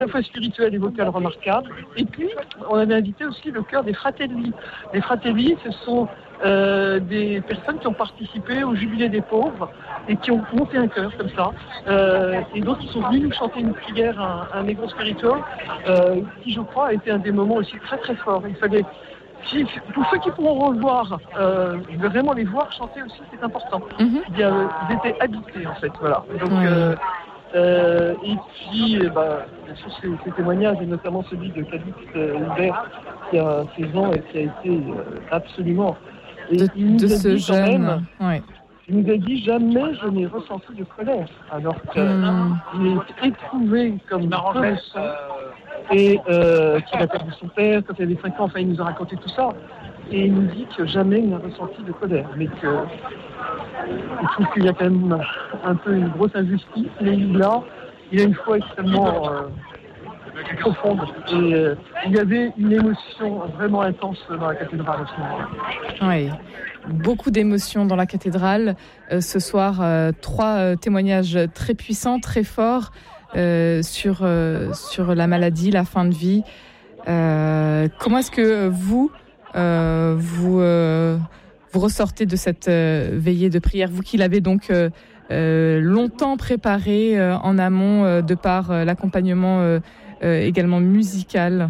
la fois spirituel et vocal remarquable. Et puis, on avait invité aussi le chœur des Fratelli. Les Fratelli, ce sont des personnes qui ont participé au Jubilé des pauvres et qui ont monté un chœur comme ça. Et donc, ils sont venus nous chanter une prière, un Negro Spiritual, qui, je crois, a été un des moments aussi très très forts. Il fallait, pour ceux qui pourront revoir, vraiment les voir chanter aussi, c'est important. Ils étaient habités, en fait. Voilà. Donc, et puis, bien sûr, ces témoignages, et notamment celui de Cadix Hubert, qui a 16 ans et qui a été absolument... de ce jeune, il nous a dit jamais je n'ai ressenti de colère, alors qu'il est éprouvé comme peu de sang, et qu'il a perdu son père quand il avait 5 ans. Enfin, il nous a raconté tout ça, et il nous dit que jamais il n'a ressenti de colère, mais que il trouve qu'il y a quand même un peu une grosse injustice, mais il a une foi extrêmement profonde, et il y avait une émotion vraiment intense dans la cathédrale à ce moment-là. Oui, beaucoup d'émotions dans la cathédrale. Ce soir, 3 témoignages très puissants, très forts sur la maladie, la fin de vie. Comment est-ce que vous ressortez de cette veillée de prière, vous qui l'avez donc longtemps préparée en amont de par l'accompagnement également musical?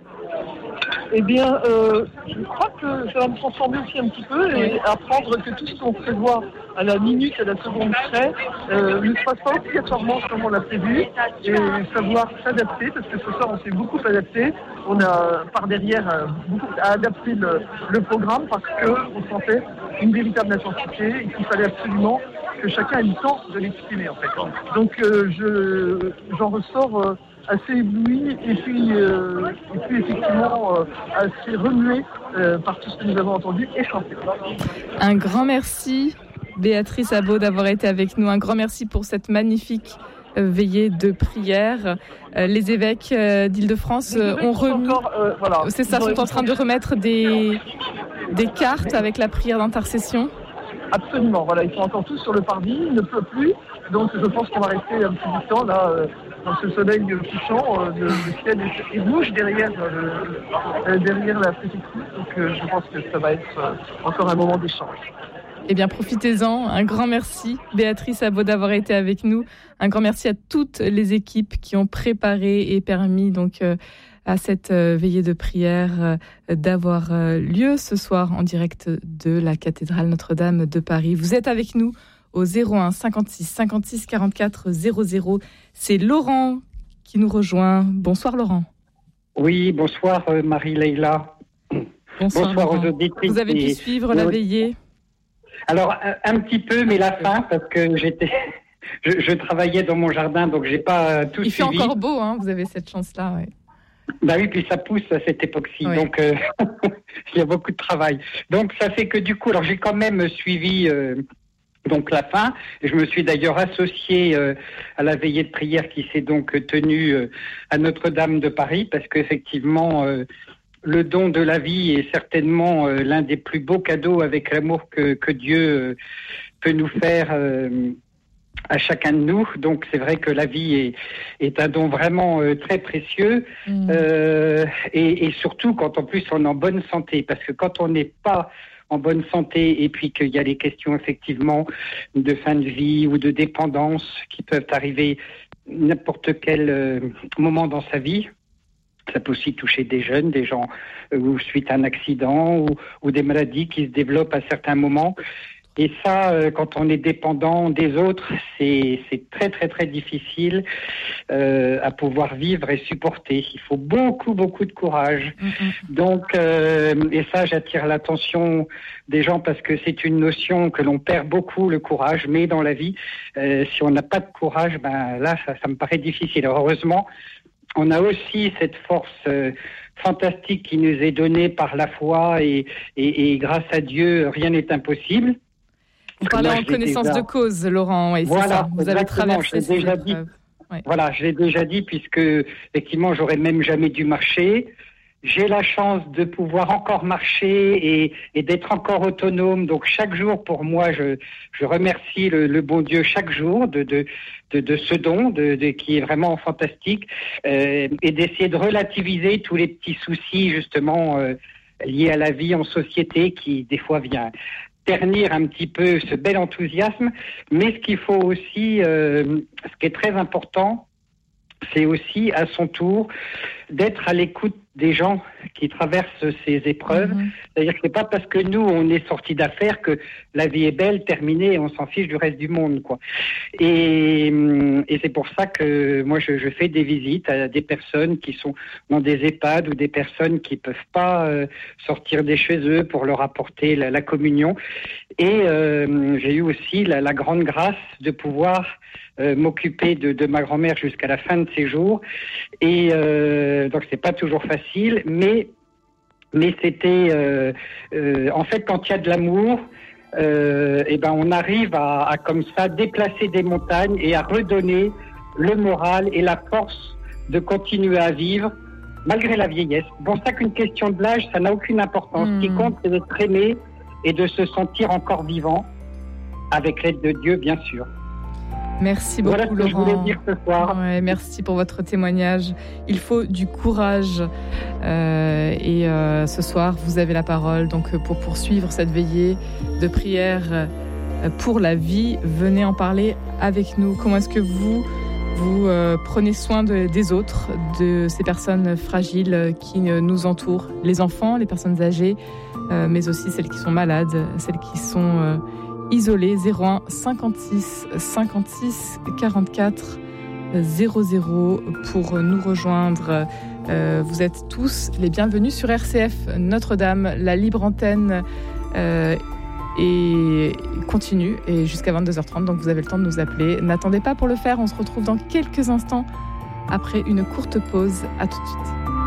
Eh bien, je crois que ça va me transformer aussi un petit peu et apprendre que tout ce qu'on prévoit à la minute, à la seconde près, ne se passe pas obligatoirement comme on l'a prévu, et savoir s'adapter, parce que ce soir on s'est beaucoup adapté. On a par derrière beaucoup adapté le programme parce qu'on sentait une véritable intensité et qu'il fallait absolument que chacun ait le temps de l'exprimer en fait. Donc j'en ressors assez ébloui et puis effectivement assez remué par tout ce que nous avons entendu et chanté. Un grand merci Béatrice Abaud d'avoir été avec nous. Un grand merci pour cette magnifique veillée de prière. Les évêques d'Île-de-France ont remis... sont en train de remettre des cartes avec la prière d'intercession. Absolument, voilà, ils sont encore tous sur le parvis, il ne pleut plus, donc je pense qu'on va rester un petit bout de temps là, dans ce soleil couchant, le ciel est rouge derrière la préfecture, donc je pense que ça va être encore un moment d'échange. Eh bien, profitez-en. Un grand merci, Béatrice Abaud, d'avoir été avec nous. Un grand merci à toutes les équipes qui ont préparé et permis donc à cette veillée de prière d'avoir lieu ce soir en direct de la cathédrale Notre-Dame de Paris. Vous êtes avec nous au 01 56 56 44 00. C'est Laurent qui nous rejoint. Bonsoir Laurent. Oui, bonsoir Marie-Leila. Bonsoir aux auditrices. Vous avez pu suivre la veillée? Alors, un petit peu, mais la fin, parce que je travaillais dans mon jardin, donc j'ai pas tout suivi. Il fait encore beau, hein, vous avez cette chance-là, oui. Bah oui, puis ça pousse à cette époque-ci, oui. Donc il y a beaucoup de travail. Donc ça fait que du coup, alors j'ai quand même suivi donc la fin. Je me suis d'ailleurs associé à la veillée de prière qui s'est donc tenue à Notre-Dame de Paris, parce qu'effectivement... le don de la vie est certainement l'un des plus beaux cadeaux avec l'amour que Dieu peut nous faire à chacun de nous. Donc c'est vrai que la vie est un don vraiment très précieux et surtout quand en plus on est en bonne santé, parce que quand on n'est pas en bonne santé et puis qu'il y a les questions effectivement de fin de vie ou de dépendance qui peuvent arriver n'importe quel moment dans sa vie. Ça peut aussi toucher des jeunes, des gens ou suite à un accident ou des maladies qui se développent à certains moments. Et ça, quand on est dépendant des autres, c'est très très très difficile à pouvoir vivre et supporter. Il faut beaucoup beaucoup de courage. Donc, et ça, j'attire l'attention des gens parce que c'est une notion que l'on perd beaucoup, le courage. Mais dans la vie, si on n'a pas de courage, ben là, ça me paraît difficile. Alors, heureusement, on a aussi cette force fantastique qui nous est donnée par la foi et grâce à Dieu, rien n'est impossible. Vous parlez en connaissance de cause, Laurent. Oui, voilà, c'est ça. Vous avez traversé ces épreuves. Voilà, je l'ai déjà dit, puisque effectivement, j'aurais même jamais dû marcher. j'ai la chance de pouvoir encore marcher et d'être encore autonome. Donc chaque jour, pour moi, je remercie le bon Dieu chaque jour de ce don qui est vraiment fantastique, et d'essayer de relativiser tous les petits soucis justement liés à la vie en société qui des fois vient ternir un petit peu ce bel enthousiasme. Mais ce qu'il faut aussi, ce qui est très important, c'est aussi à son tour d'être à l'écoute des gens qui traversent ces épreuves. C'est-à-dire que c'est pas parce que nous, on est sortis d'affaires que la vie est belle, terminée, et on s'en fiche du reste du monde, quoi. Et c'est pour ça que moi, je fais des visites à des personnes qui sont dans des EHPAD ou des personnes qui peuvent pas sortir de chez eux pour leur apporter la communion. Et j'ai eu aussi la grande grâce de pouvoir m'occuper de ma grand-mère jusqu'à la fin de ses jours. Et donc c'est pas toujours facile, mais c'était en fait, quand il y a de l'amour, et ben on arrive à comme ça déplacer des montagnes et à redonner le moral et la force de continuer à vivre malgré la vieillesse. Bon, ça qu'une question de l'âge, ça n'a aucune importance. Ce qui compte, c'est d'être aimé et de se sentir encore vivant, avec l'aide de Dieu, bien sûr. Merci beaucoup, voilà ce que Laurent. Je voulais dire ce soir. Ouais, merci pour votre témoignage. Il faut du courage. Et ce soir, vous avez la parole. Donc, pour poursuivre cette veillée de prière pour la vie, venez en parler avec nous. Comment est-ce que vous prenez soin des autres, de ces personnes fragiles qui nous entourent, les enfants, les personnes âgées, mais aussi celles qui sont malades, celles qui sont isolées. 01 56 56 44 00 pour nous rejoindre. Vous êtes tous les bienvenus sur RCF Notre-Dame. La libre antenne et continue et jusqu'à 22h30, donc vous avez le temps de nous appeler. N'attendez pas pour le faire, on se retrouve dans quelques instants après une courte pause. À tout de suite.